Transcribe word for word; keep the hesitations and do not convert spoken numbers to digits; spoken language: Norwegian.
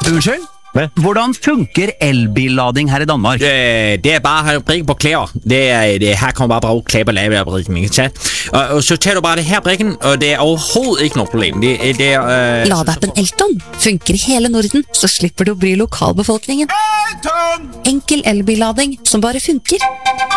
Unnskyld? Hvad? Hvordan funker elbillading her i Danmark? Øh, det er bare at have brikken på klæder. Det er, det, her kommer bare bruge klæder på lavebrikken, ikke sant? Og, og så tager du bare det her brikken, og det er overhovedet ikke noe problem. Det, det er... Øh, Ladeappen Elton funker i hele Norden, så slipper du å bry lokalbefolkningen. Enkel elbillading som bare funker.